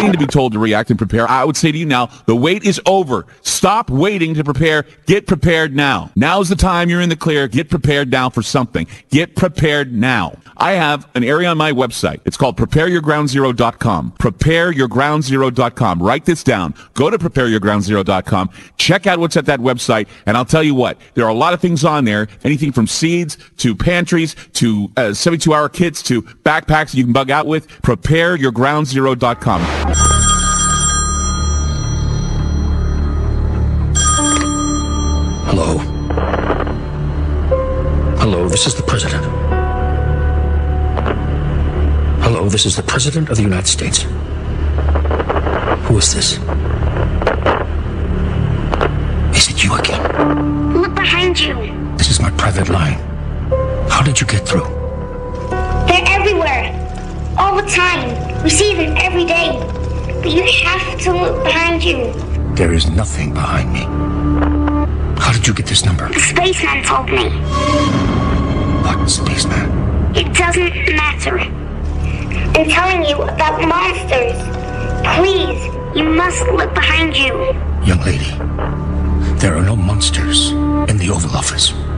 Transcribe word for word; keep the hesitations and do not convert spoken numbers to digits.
waiting to be told to react and prepare, I would say to you now, the wait is over. Stop waiting to prepare. Get prepared now. Now's the time. You're in the clear. Get prepared now for something. Get prepared now. I have an area on my website. It's called prepare your ground zero dot com. prepare your ground zero dot com. Write this down. Go to prepare your ground zero dot com. Check out what's at that website, and I'll tell you what, there are a lot of things on there, anything from seeds to pantries to uh, seventy-two hour kits to backpacks you can bug out with. prepare your ground zero dot com. Hello? Hello, this is the president. Hello, this is the President of the United States. Who is this? Is it you again? Look behind you. This is my private line. How did you get through? They're everywhere. All the time. We see them every day. But you have to look behind you. There is nothing behind me. How did you get this number? The spaceman told me. What spaceman? It doesn't matter. I'm telling you about monsters. Please, you must look behind you. Young lady, there are no monsters in the Oval Office.